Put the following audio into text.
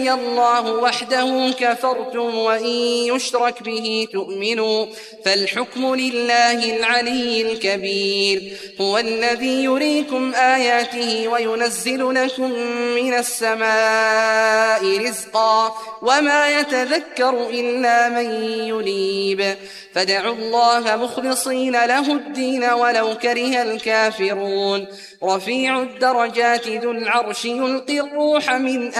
الله وحده كفرتم وإن يشرك به تؤمنوا فالحكم لله العلي الكبير. هو الذي يريكم آياته وينزل لكم من السماء رزقا وما يتذكر إلا من ينيب فادعوا الله مخلصين له الدين ولو كره الكافرون. رفيع الدرجات ذو العرش يلقي الروح من